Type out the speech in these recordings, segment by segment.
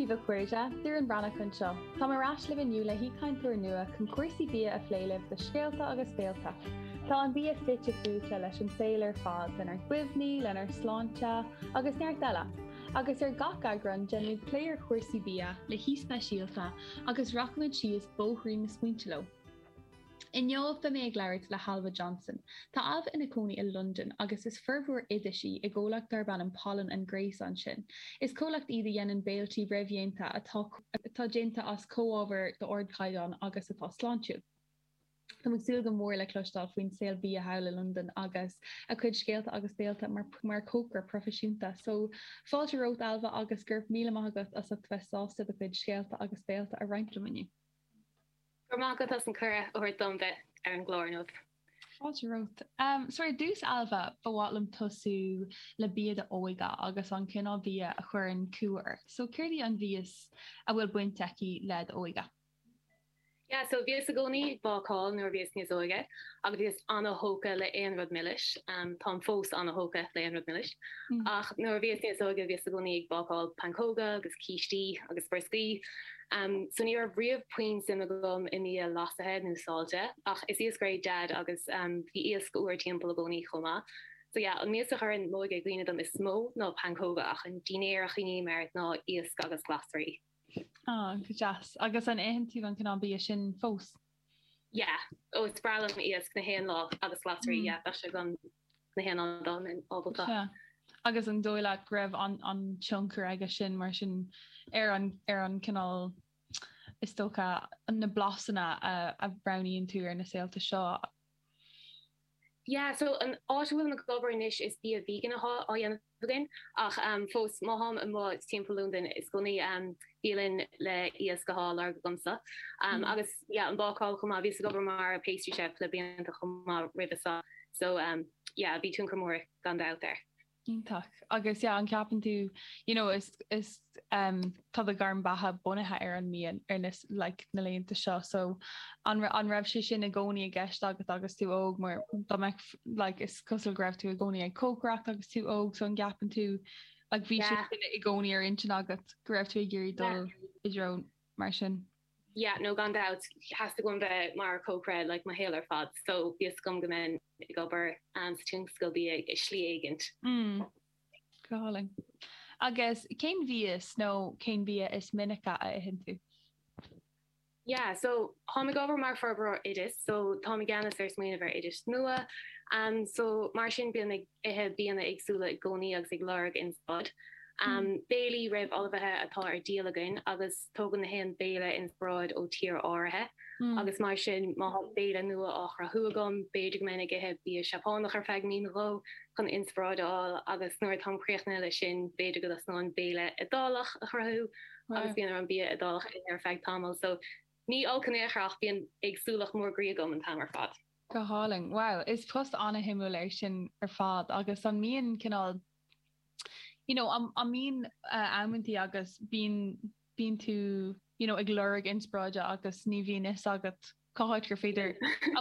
Díomh cuairde, dúr an brana chun seo. Tá marrás le bhniu le híáintear nua chun cuasaí bí a phléileh de scéalta agus féalta. Tá an bí fitte fúte leis an saoir fád lenar cuimhní, lenar sláinte agus neart eile. Agus ar gach agran genú léir cuasaí bí le hí speisialta agus rachmuid sios bóthrí na smuintelo. In Neomh be méid leirt le Halva Johnson, Tá abh ina cónaí in London agus is fermhór idirisi I ggólacht darban an Pollen and Grace an sin. Is cólacht iad dhéanaan béaltí breibhéanta atá dénta as cóábhar de ordchaidán agus atá sláintú. Tá siúil go mór le clostal faoin saoil bí a heile London agus a chuid scéalta agus béalta mar cócar profisiúnta. So fáilte rót alba agus gurb míle maigad as a bheitsásta a chuid scéalta agus béalta a reimplamaniu. Gormágad as an cura ó dombe ar an glóirnód. Fáilte Sorry, dús alba bhhatlam tosú le bíad a óige agus an cinál bí a chur an cuair. So céirdí an bhíos a bhfuil buinteí lead óige. Ja, so vies a goni bááil nuair vies níos óige, agus vies anna hóca le 100 milliis, tá fós anna hóca le 100 milliis. Ach nuair vies níos óige vies a goni ag bááil pancóga, agus cíistí, agus briscí. So ní ar riamh puin sim gom in í lasathe nó sáilte, ach is íos gré dad agus bhí íos goúir timppla a goni chomá. So ja, an míos a chu an móige glíine am is smó ná pancóga ach an dinéir a chiní merit ná íos agus glasraí. Go jazz. Agus an éhantí an canná bí sin fós. Ja, is bralam íos na héan lá agus glasraí, ja, se gan na héan an don in ábalta. Agus an dóile greibh an tionkur aige sin mar sin ar an canál is tócha na blasanna a browníon tú ar na saolta seo. Yeah, so an áhfuil na gobarnis is bí a vegan á dhéanamhgin ach fós máham an má timp London is gona bílinn le íos goá ar gomsa. Agus an bááil chumá ví gobar mar a pastry chef le bíanta chumá ribasa. So bhí tún mór gan out there. Ítach. Agus an ceapan tú, is tá a garm batha bunathe ar an míon ar na léonnta seo, so an raibh sé sin a gcónaí a gceist agus tú óg mar is cosúil greibh tú a gcónaí an cócracht agus tú óg, so an ceapan tú bhí sin i gcónaí ar intin agat greibh tú a ggéirí dul idró mar sin. Yeah, no gan out has to go be mar cocred like my hair fad, so bí gom gomen gober sting skill be slí agent. Goling. Agus céim vías nó céim bí is minica a hinú. Yeah, so Tommy gover mar ferbro it is, so Tommy Gannis there's main over it is nua, so mar sin bí an agsúla goni agus ag larg in spot. Bailey rib all atá ar díal again agus tógan na hen béile in broad ó tír áirithe agus mar sin má béile nua áchra thuagam beidir menig ihe bí Japánach ar feag míró chun insrádáil agus nuair táréchna lei sin beidir go ná béile adálach a chrathú agus bíon an bí adálach ar feag tamil, so ní alcannéachach bíon agsúlach mór grí gom an tamar fad. Go háling, wow, is post anna himúléir sin ar fad agus an míon cinál I mean amantí agus bín tú ag lurg inspráide agus ní bhíon is agat cáid gur féidir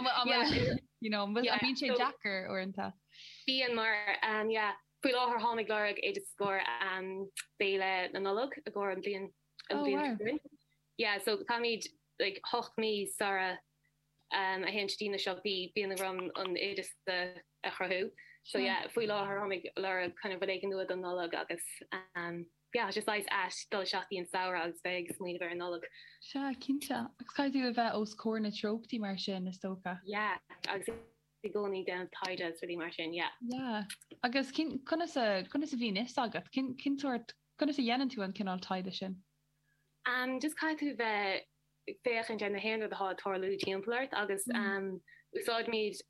bhín sé Jackar orintanta. Bí an mar fu láth hánig lurg é scór béile na nolog a ggur an blion. Yeah, so táid like hocht mí Sarah a hentína seo bí an rum an éidir a chrathú. So fui lá hánig le kind of bud can do an nolog agus just like ash dul shotí an saoire agus beg smuoine ar an nolog. Se cinnte agus caiú a bheith os cór na troptí mar sin is tócha. Yeah, agus i gcónaí den taides ruí mar sin, yeah. Yeah. Agus chuna sa bhí is agat cinúirt chuna sa dhéanaan tú an cinál taide sin. Just caiú bheith féchan den na héan a há tolú timpplairt agus úsáid míid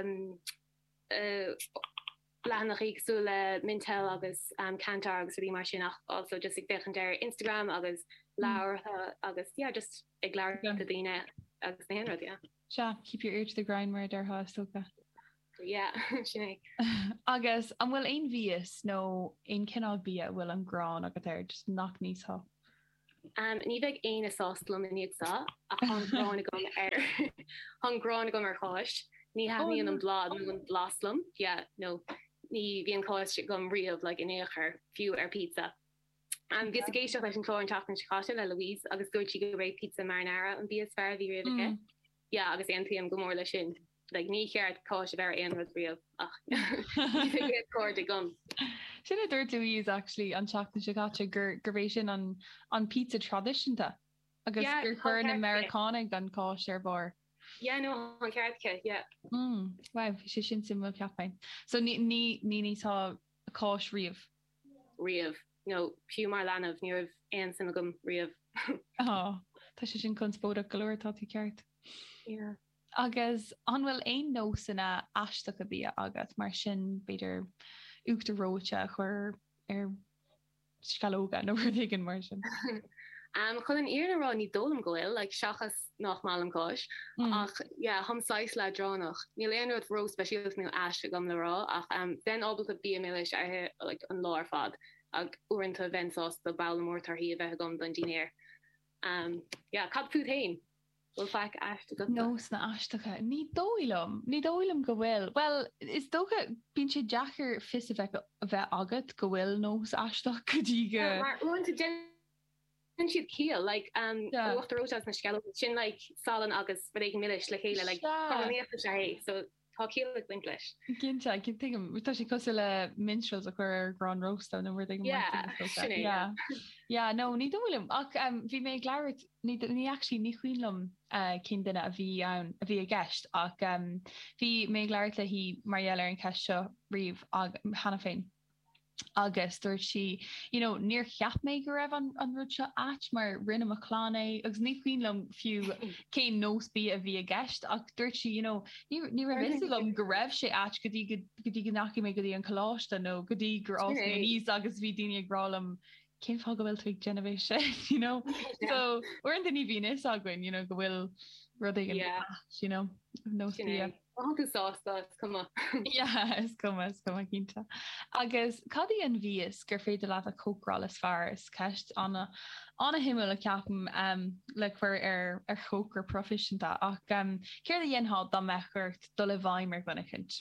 nach iksúle mintel agus cantar agus ri mar sin also just ag bechan der Instagram agus lawer agus just ag la dine agus na henrad Se keep your ear to the grind mar der ha soka. Sinnig. Agus an bhfuil ein vías nó ein cinál bí bhfuil an grán agat ir just nach níos ha. Ní bheith ein asáslum in sa a anrán gom anrán gom ar cháist. Ní ha ní an blad an blaslam, no. Ní bhí an cáiste gom riamh le in éair fiú ar pizza. Bhí a géisteach leis an chlór an teach an Chicago le Louise agus dúirt si go raibh pizza marinara an bí fear bhí riamh agus antaíam go mór lei sin. Like ní cheart cá se bhar an riamh cóir gom. Sinna dúirt Louise actually an teach an Chicago gurbééis sin an pizza tradiisiúnta agus gur chur an Americana gan cá sé bar. Yeah, no, an ceartce, yeah. Wow, sé sin sim ceappain. So ní tá cáis riamh. Riamh. No, fiú mar lenah níor an sim gom riamh. Tá sé sin conspóda golóir tá tú ceart. Yeah. Agus anhfuil ein nó sanna aisteach a bhí agat mar sin beidir uachta róte chur scalóga nó bhfuil mar sin. Chun an ar ará ní dólam gohfuil le seachas nach málam cáis ach hamsáis le dránach. Ní léonrad ró speisiúlas nó eiste gom le rá ach den ábal a bí méis an láir fad ag uanta bhensás do bailmórtarthaí a bheith gom don dinéir. Cap fút hain. Well feic eiste go. No sna aistecha. Ní dóilm go bhfuil. Well, is dócha bín sé deachar fis a bheith agat go bhfuil nós aisteach go dtí go. Mar uanta and she'd kill like what the rotas na scale sin like salan agus but millish le chéile like so tá kill like English. Ginta gin think tá sé cos le minstrels a chur Grand Roast an where they yeah no ní dóilm ach bhí mé gglair ní actually ní chuinlumm cin duine a bhí a gceist ach bhí mé gglair le hí Marielle an ceist seo riamh hana féin. Agus dúirt si níor cheap mé go raibh an rud seo at mar rinne a chlána agus ní chuinlumm fiú cé nósbí a bhí a gceist ach dúirt si ní raibh go raibh sé at go dtí go naci mé go dtí an choláiste nó go dtí gur á níos agus bhí daine agrálam cén fá go bhfuil tuig Genevieve so or an ní bhí is aguain go bhfuil rud an nósbí. cuma. Yeah, is cuma cínta. Agus cadí an bhíos gur féidir leat a cócrál is fearr is ceist anna himú le ceapam le chuir ar chócar proficienta ach céir a dhéoná dá mechart do le bhaimar gona chuint.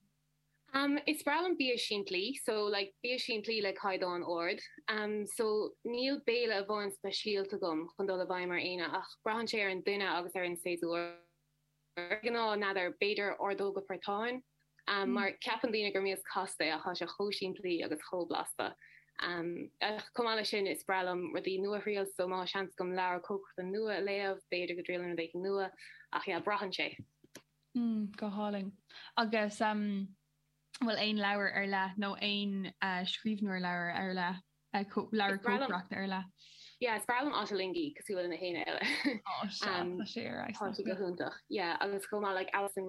It's bralam bí sinlí, so like bí sinlí le caiidán ord. So níl béle a bhain speisialta gom chun do le bhaimar aine ach brahan sé ar an duine agus ar an séú. Gná nadidir beidir ordó go pertáin mar ceapan lína gur míos costa a cha se choisiimplí agus choblasta. Cumáile sin is brelam rudí nuaríal so má sean gom leir cócht an nua léamh beidir go drillan bhéh nua ach brahan sé. Go háling. Agus bhfuil ein leabhar ar le nó ein scríbnúir leabhar ar le leabhar córeachta ar le. Yeah, it's bralam Ottalingi because he was in the héine eile. Go húntaach. Yeah, agus chomá like Alison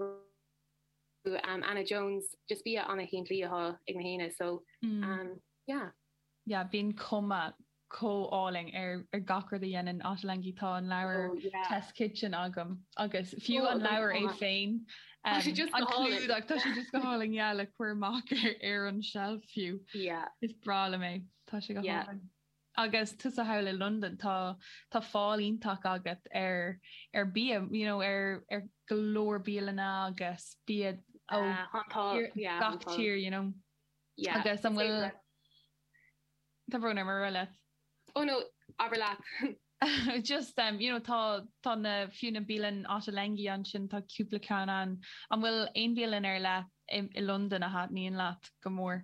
Anna Jones just bí anna chin líá ag na héine so yeah. Yeah, bín cuma cóáling ar gachar a dhéanaan Ottalingi tá an leabhar test kitchen agam agus fiú an leabhar é féin. Tá sé just go háling le chuirach ar an shelf fiú. Yeah. Is brala mé tá sé go háling. Agus tu a heile London tá fáilíntaach agat ar bí ar golóir bíalana agus bíad gachtír agus an bhfuil tá brunner mar le. Oh no, overlap. Just tá na fiúna bílan Ottalingi an sin tá cúplacán an bhfuil ein bílan ar le i London a hat níon leat go mór.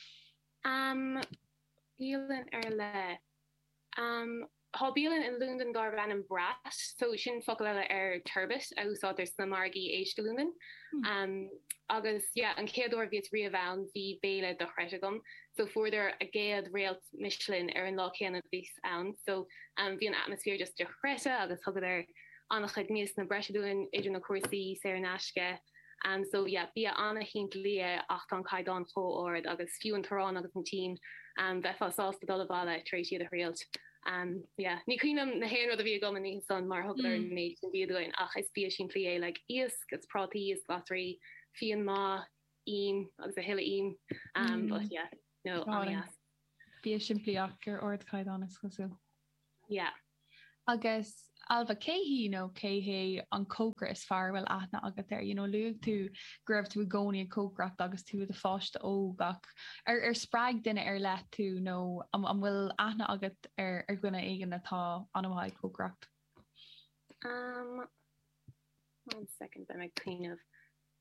Bílan ar le. Tá bílan in Lúndan gar bhean an bras, so sin fo le ar turbis a úsáidir na margaí éis go Lúndan. Agus an céadúir bhí riamh bhean bhí béle do chreise gom, so fuidir a géad réalt Michelin ar an lá chéanana bhís ann, so bhí an atmosfér just de chreise agus thugad ar annach chuid níos na breisiúin idir na cuasaí sé an náisce. So bí anna chin lia ach an caiidán cho ord agus fiú an tarrán agus an tí bheitá sásta dul bhile trééis siad a réalt. Ní chuoinm na héan a bhí go ní san mar thugad ar méid an bhíúin ach is bí sin lé le ias gus prátaí is glasraí fion má im agus a heile im Bí siimplíach gur ord caiidán is cosú. Yeah. Agus Alva céhí nó céhé an cógra is fear bhfuil aithna agat ar, luúg tú greibh tú gcóí cógracht agus tú a fáiste ógach ar sppraig duine ar le tú nó an bhfuil aithna agat ar gcuine éigen atá anmhaid cógracht. 1 second, but I'm kind of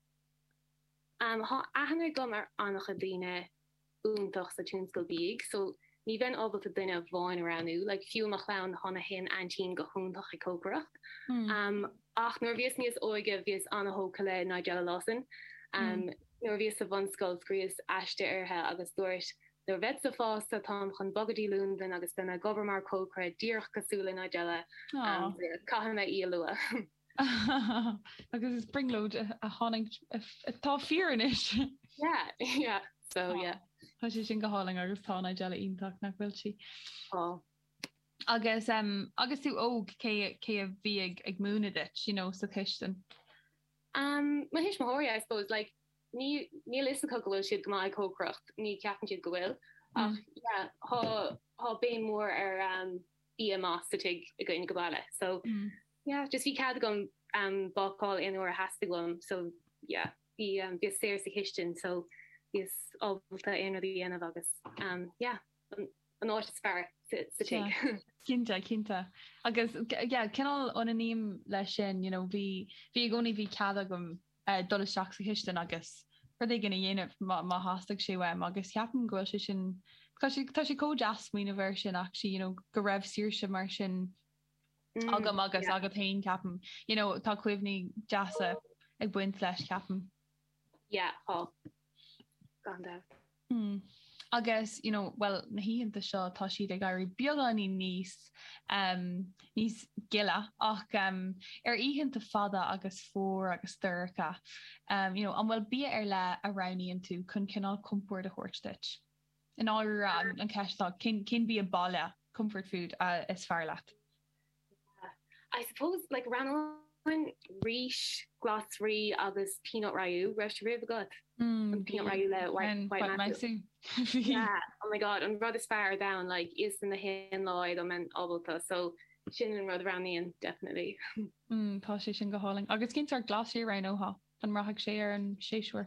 ahanna go mar annach a daine úntaach sa túnscoil bíig, so ní bhain ábal a duine bháin ranú, like fiúach lean hána hen antín go húntaach I cógracht. Ach nuair bhíos níos óige bhíos anna hóca le Nigella Lawson. Nuair bhíos sa bhanscoil scríos aiste arthe agus dúirt nuair bhead sa fásta tá chun bogadí lúndan agus duna gobar mar cócra díoch cosúla Nigella cahanna í lua. Agus is bringlód a hánig tá fearis. Yeah, so yeah. Tá sé sin go háling agus tá Nigella ionach nach bhfuil si. Agus tú óg cé a bhí ag múna dit, sa chiisten. Ma his mahoria, I suppose, like ní is go bhfuil siad go mai cócracht, ní ceapan siad go bhfuil. Ach, yeah, há bé mór ar BMS tuig a gcuine go baile. So, yeah, just bhí cad gom bácáil in or hasasta gom. So, yeah, bhí séir sa chiisten, so is ábalta éonar dhéanamh agus. Yeah, an áit is fear sa tuig. Cinnta. Agus, cinál onaníim leis sin, bhí gcónaí bhí cad gom dul isteach sa chiisten agus ru é gina dhéanamh má hásteach sé bhaim agus ceapan ghfuil sé sin tá sé có deasmína bhir sin ach si go raibh siirse mar sin agam agus agad tain ceapan tá cuimhní deasa ag buint leis ceapan. Yeah, gandá. Agus, well, na híanta seo tá siad ag gaiirí beagání níos gile ach ar íhananta fada agus fór agus dúracha. An bhfuil bí ar le a raníonn tú chun cinál compúir a thuirteit. In áú an ceistá cin bí a baile comfort food is fear leat. I suppose like Ranelagh ríis glasrí agus peanut raú reis rih got. Peanut raú le white masu. Yeah, oh my god, an rud is fear down like is in the hen loid am an obalta, so sin an rud raníon definitely. Tá sé sin go háling. Agus cinnt ar glasí rain óha an rathag sé ar an séisiúir.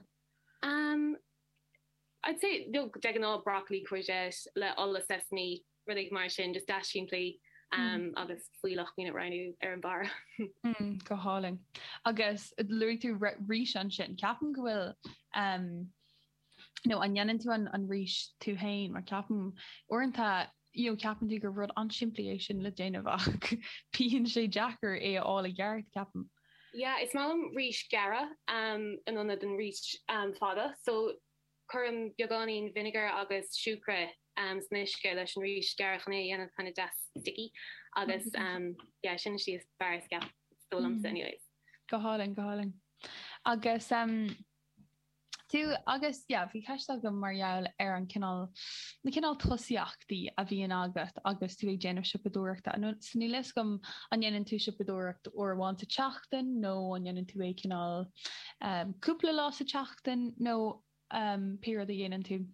I'd say de an all broccoli courgette le all the sesame rudig mar sin just dashing play. Agus fuiilech mína ranú ar an bar. Go háling. Agus luir tú ríis an sin ceapan go bhfuil an dhéanann tú an ríis tú hain mar ceapan orintanta ceapan tú gur rud an siimplíéis sin le déanamh ach píonn sé Jackar é ála gheart ceapan. Yeah, is málam ríis gara an anna den ríis fada, so chum beagáín vinegar agus siúcre snisce leis an ríis garachna dhéanamh chuna de sticky agus sin si is bar scap stolams anyways. Go háling. Agus tú agus bhí ceiste go margheall ar an cinál tusaíachtaí a bhíon agat agus tú ag déanamh sipadúireachta. Sní leis gom an dhéanann tú sipadúireacht ó bhainte teachtain nó an dhéanann tú é cinál cúpla lá sa teachtain nó péad a dhéanann tú.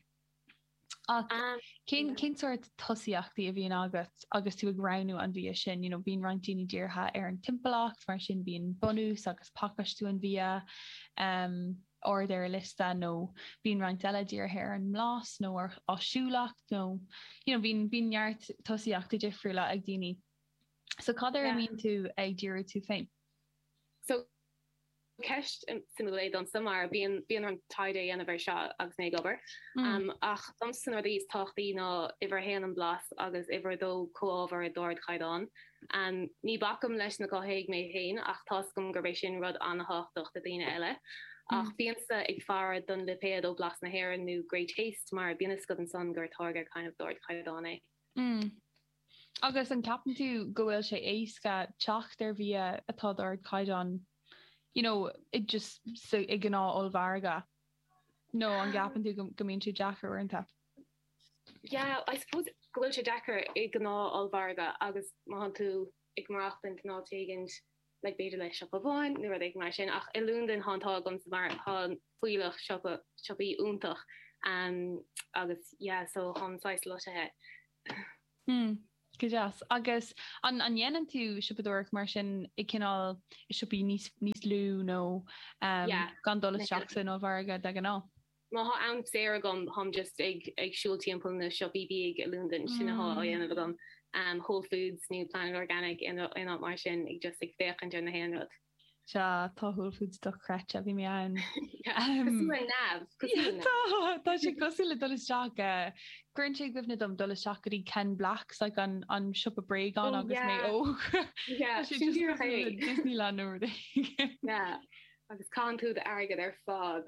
Cén sort tusaíachtaí a bhíon agat agus tú ag ranú an bhí sin, bíon rantíine ddíortha ar an timpplacht mar sin bíon bonús agus pakastú an bhí or their lista nó bíon rang eile díortha an mlás nó ar ásúlacht nó bíon neart tusaíachta difriúla ag daoine. So cad ar mín tú ag dúir tú féin? So ceist simulé don samar bíon an taide an bhar seo agus mé gobar. Ach dom san dís táchtaí ná iwwer héan an blas agus iwwer dó coáhar a dord chaidán. Ní bacham leis na gohéig mé héin ach tascom gurbééis sin rud anhachtach a daine eile. Ach bíansa ag fear don lipéad ó blas na hair nó Great Taste mar bíana go an son gur targa kind of dord chaidán é. Agus an capan tú gohfuil sé éisca teacht ar bhí atá dord chaidán. It just so ag gná olvarga. No, an gapan tú gomín tú Jackar orintanta. Yeah, I suppose gohfuil sé Jackar ag gná olvarga agus má tú ag marachtan ná tegint le beidir leis siop a bháin nu ag mar sin ach i lúndan hátá gom sa mar há fuiilech siopí úntach agus so hánáis lo he. Gojas agus an dhéanaan tú sipadúach mar sin I cinál I sipaí níos lú nó gan dolas seach san ó bharga de an ná. Ma ha an sé gom ham just ag siúltímpel na shopí ag London sinna há dhéanamh gom Whole Foods, New Planet Organic in mar sin ag just ag féchan na héanrad. Se tá Whole Foods do creit a bhí mé an. nab. Tá sé cosú le dolas seach Gurn sé gofna dom dolas seachaí Ken Blacks ag an siop a breig an agus mé ó Disneyland nuair. agus cá tú de agad ar fád.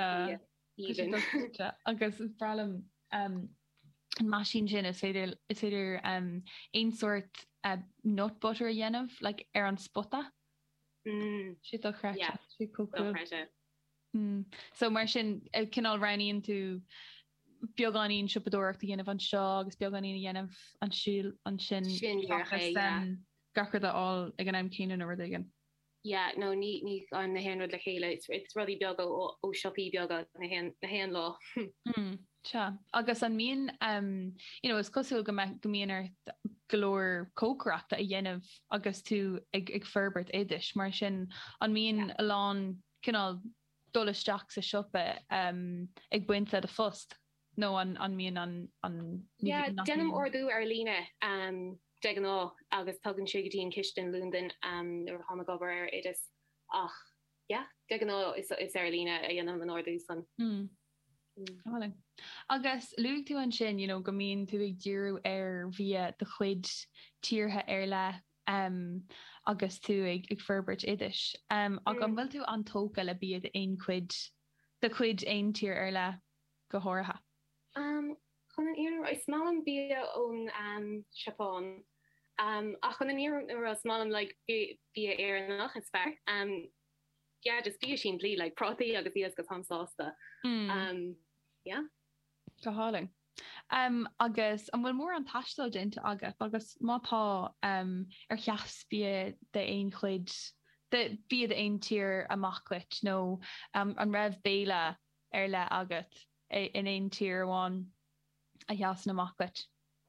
agus is bralam machine sin is féidir ein soort nut butter a dhéanamh like ar an spotta. Si do chre so mar sin cinál raíonn tú beagganín sipadúach dhéanamh an seo agus beagganí dhéanamh an siúil an sin gachar aá ag an am cían or igen. Yeah, no ní an na hen le chéile it's ruddy beaga ó shopí beaga na hen lá. Se agus an míon is cosú go míonar golóir cócraachta a dhéanamh agus tú ag ferbert éidir mar sin an míon a lán cinál dolasteach sa siopa ag buint le a fust nó an míon an dennim orú ar lína de an á agus tugann sigadtíon Kirsten Lúndon ar ha gobar it is ach de an á is ar lína a dhéanam an orú san. Agus luúg tú an sin go mín tú ag dúrú ar via de chuid tíortha ar le agus tú ag ferbert idir ag an bhfuil tú antóca le bíad ein chuid de chuid ein tír ar le go háirithe. Chun an éar is smálam bí ón Chapán ach chun an éar smálam le bí éannach is fear just bí sin lí le protaí agus bí go tásásta. Go háling. Agus an bhfuil mór an taistal dinta agus mátá ar cheas bí de ein chuid bíad ein tír amachcuit nó an raibh béile ar le agat in ein tír bháin a cheas na amachcuit.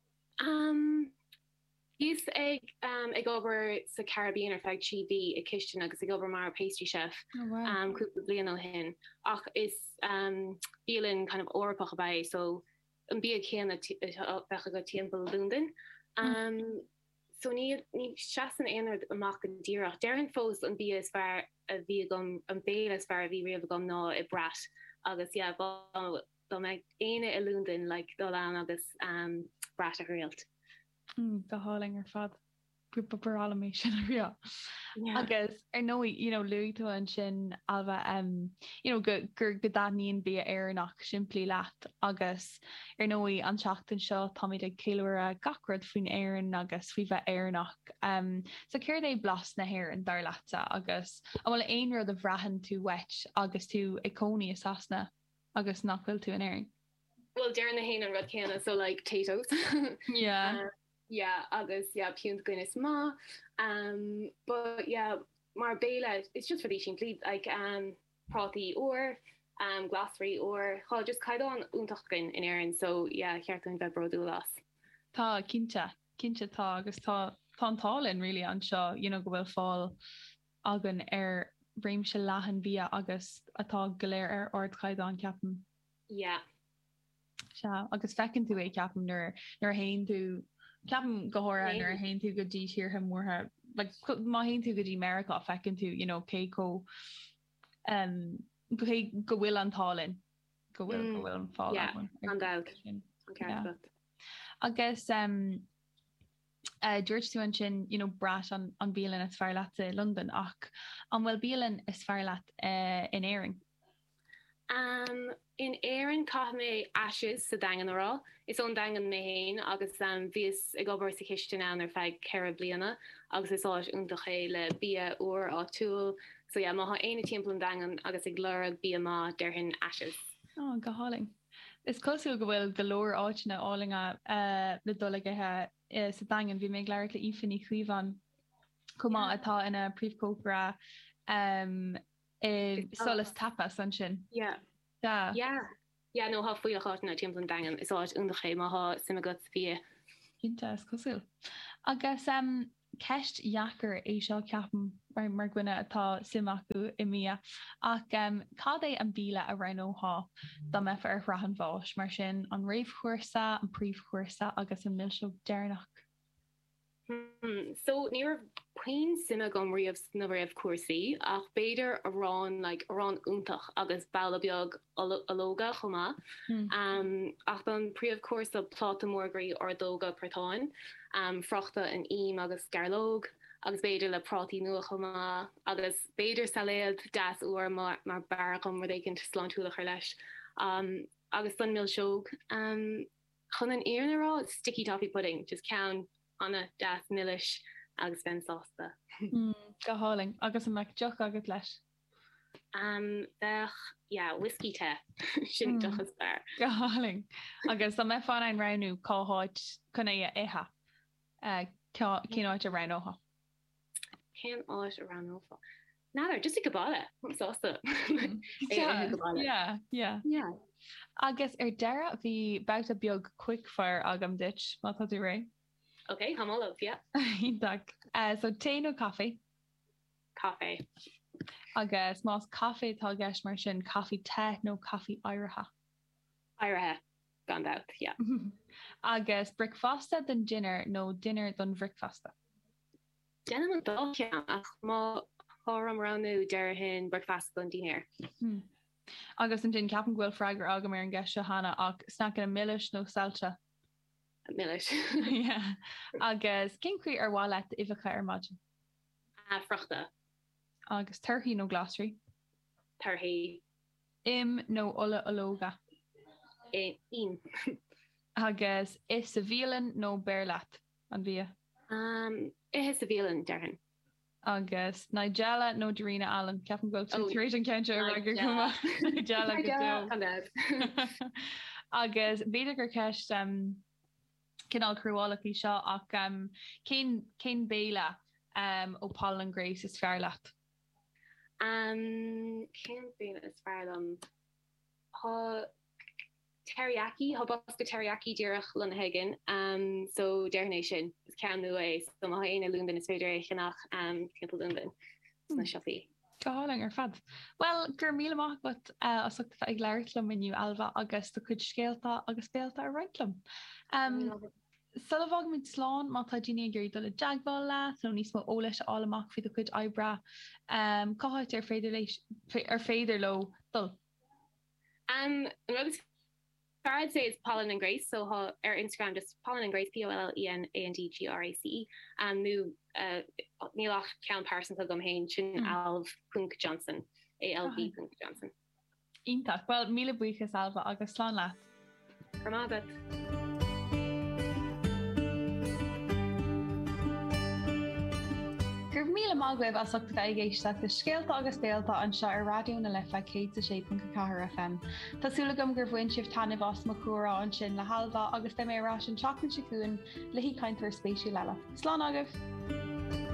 Ís ag obair sa Caribbean ar feag TV a Kirsten agus ag obair mar pastry chef cúpla blian ó hin ach is bílinn kind of orpach bei so an bí chéan fecha go timppel Lúndon so ní seaan éar amach an ddíach dean fós an bí is fear a bhí gom an béle is fear a bhí riamh gom ná i brat agus do meid éine i Lúndon le dó an agus brat a réalt. Go háling ar fad grúpa barala sin a ria. Agus ar nóí luú tú an sin albh gur go daíonn bí éarnach siimplí leat agus ar nóí an seachtain seo táid ag céúir a gacrad faoin éan agus fao bheith éarnach. So céir é blas na hhéir an dar leta agus an bhfuil aon rud a bhreahan tú wet agus tú ag coní is asna agus nachfuil tú an éing. Well dear na hain an rud céanna so like potatoes. Agus punt goine is ma but mar béile it's just for sin plead like prati or glassry or just caiid an úntachcin in airan so cheartún bheith broú las. Tá cinnte tá agus tá tálinn ri an seo go bhfuil fáil agan ar réim se lehan bhí agus atá goléir ar ardchaid an ceapan. Se agus fecinn tú é ceapan nar hain tú ceapan gohora ar hain tú go dtí tíir he mórtha má hain tú go dtí America fecinn tú cé có go bhfuil antálinn go bhfuil an fáil agus dúirt tú an sin bras an bíalan is fear leat i London ach an bhfuil bíalan is fear leat in éing. In éan cá mé ashes sa dagan ará is ón dagan méhéin agus vís ag gobar sa Kirsten an ar feig ceir bliana agus is áis úntaché le bí uair á túúl so má ha aine timppla dagan agus ag glóra bí má der hin ashes. Go háling. Is cosú go bhfuil golóir áitna álinga le dolagathe sa dagan bhí mé leir le ifanní chuomhan cumá atá ina príomhcóra solas tapas an sin. No ha fuiachá na timppla dagan is áit úntaché má ha sim go fi. Ínta is cosúil. Agus ceist jaachar é seo ceapan mar gcuine atá simaú I mí ach cad é an bíle a ranóá dá me ar rahan bháis mar sin an réomhchuirsa an príomhchuirsa agus an millseog déirnach. So near Queen Sima gom riamh na raibh cuasaí ach beidir arán arán úntach agus bailbeag alóga chumá ach don príomh cuasa plata mórgraí ordóga pretáin frochta an im agus garlóg agus beidir le prátí nua chumá agus beidir saléad das uair mar baracham mar d éigen sláintúla chu leis agus don millseog chun an éarnará sticky toffee pudding just count Anna das nilish agus ben sásta. Go háling agus an meach deach agat leis. Whiskey te sin dochas bear. Go háling agus tá me fan ein ranú cááid chuna éha cíáid a ranóha. Cén áis a ranófa. Nádar just go báile sásta. Yeah. Agus deire bhí bouta beag quickfire agam dit má tá tú ré. Okay, I'm all up, yeah. So té nó cafe? Cafe. Agus más cafe tá gceist mar sin cafe te nó cafe áirithe? Áirithe, gone out, yeah. Agus bricfasta den dinner nó dinner don bricfasta? Dinner an dul ceam ach má thom ranú deir hin bricfasta don dinner. Agus an din ceapan ghfuil freigar agam ar an gceist hanna ach snack an millish nó salsa? Millish. Yeah. Agus cin cuí ar bháile ifecha ar maidin? Frochta. Agus turthaí nó glasrí? Turthaí. Im nó ola alóga? Im. Agus is sa bhílan nó bearlaat an bhí? Is sa bhílan dearhan. Agus Nigella nó Darina Allen ceapan go tuéis an ceinte ragur chuma. Nigella go. Agus beidir gur ceist cinál cruúálaí seo ach cén béile ó Paul and Grace is fearlaat. Cén béile is fearlam teriyaki, hobosca teriyaki dearach lun hagen so dearné sin is cean nu é so má aine lúndan is féidir éigenach timp lúndan na siopí. Gáling ar fad. Well, gur míleach but asachta ag leirlumm miniu alba agus do chud scéalta agus béalta a roiintlumm. Sulh mit sláán má tá daine gurí do le deagháil le nó níos mó ólas álamach fi do chud ebra cáit ar féidir lo dul. I'd say it's Pollen and Grace, so our Instagram just Pollen and Grace, POLLENANDGRACE, and new Neilach Count Parsons of Gumhain, Chin Alv Punk Johnson, ALV Punk Johnson. Íntaach, well, míle buchas alba agus slán leat. Formágat. Gur míle mágwebh asachta igéisteach de scéalta agus béalta an seo ar radioú na lefa cé a sépon Cahar FM. Tásúlagam gur bhain sibh tanna bhas mo cuara an sin le halbha agus de mérá an teachn siún le hí caiintear spéisiú leile. Slán agah!